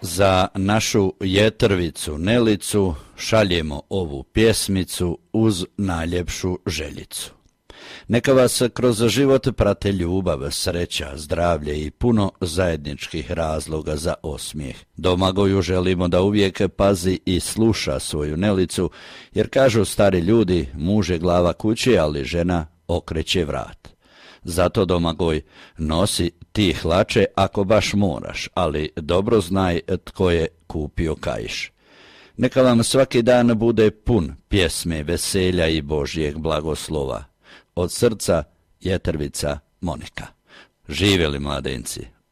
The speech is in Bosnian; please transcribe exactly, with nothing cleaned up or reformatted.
Za našu Jetrvicu Nelicu šaljemo ovu pjesmicu uz najljepšu željicu. Neka vas kroz život prate ljubav, sreća, zdravlje i puno zajedničkih razloga za osmijeh. Domagoju želimo da uvijek pazi i sluša svoju Nelicu, jer kažu stari ljudi, muž je glava kuće, ali žena okreće vrat. Zato, Domagoj, nosi ti hlače ako baš moraš, ali dobro znaj tko je kupio kaiš. Neka vam svaki dan bude pun pjesme, veselja i Božjeg blagoslova. Od srca, Jetrvica Monika. Živjeli mladenci!